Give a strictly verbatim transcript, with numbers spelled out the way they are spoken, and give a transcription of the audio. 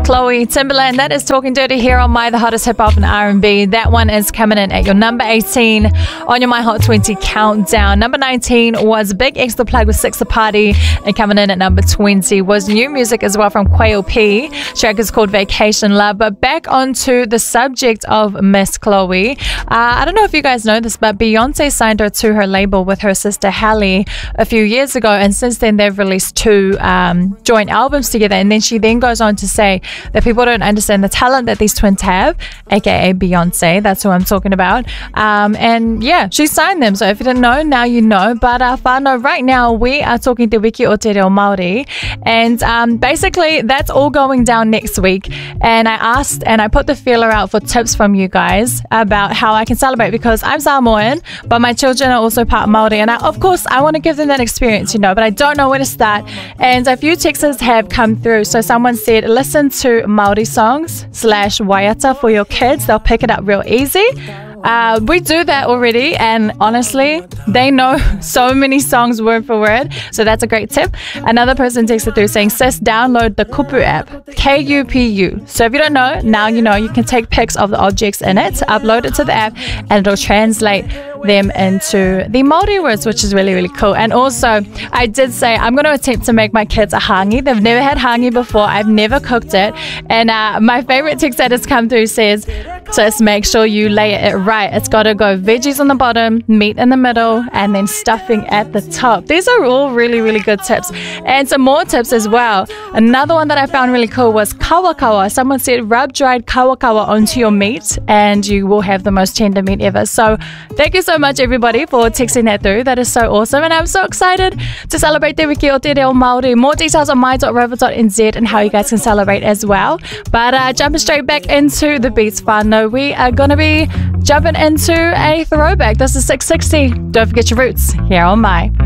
Chloe Timberland, that is Talking Dirty here on My, the hottest hip hop and R and B. That one is coming in at your number eighteen on your My Hot twenty countdown. Number nineteen was Big X The Plug with Six The Party, and coming in at number twenty was new music as well from Quail P. Track is called Vacation Love. But back onto the subject of Miss Chloe. Uh, I don't know if you guys know this, but Beyonce signed her to her label with her sister Halle a few years ago, and since then they've released two um, joint albums together. And then she then goes on to say that people don't understand the talent that these twins have, aka Beyonce. That's who I'm talking about. Um, and yeah, she signed them. So if you didn't know, now you know. But uh, whānau, right now we are talking Te Wiki o Te Reo Māori, and um, basically that's all going down next week. And I asked and I put the feeler out for tips from you guys about how I can celebrate, because I'm Samoan, but my children are also part Māori, and I, of course I want to give them that experience, you know, but I don't know where to start. And a few texts have come through. So someone said, listen to Māori songs slash waiata for your kids. They'll pick it up real easy. Uh, we do that already, and honestly, they know so many songs word for word, so that's a great tip. Another person texted through saying, sis, download the Kupu app, K U P U. So if you don't know, now you know. You can take pics of the objects in it, upload it to the app, and it'll translate them into the Māori words, which is really, really cool. And also, I did say I'm going to attempt to make my kids a hangi. They've never had hangi before. I've never cooked it. And uh, my favorite text that has come through says, just make sure you lay it right. It's got to go veggies on the bottom, meat in the middle, and then stuffing at the top. These are all really, really good tips. And some more tips as well. Another one that I found really cool was kawakawa. Someone said rub dried kawakawa onto your meat and you will have the most tender meat ever. So thank you so much, everybody, for texting that through. That is so awesome. And I'm so excited to celebrate Te Wiki o Te Reo Māori. More details on my dot rover dot n z and how you guys can celebrate as well. But uh, jumping straight back into the beats, whānau, we are going to be jumping into a throwback. This is six sixty. Don't forget your roots here on My.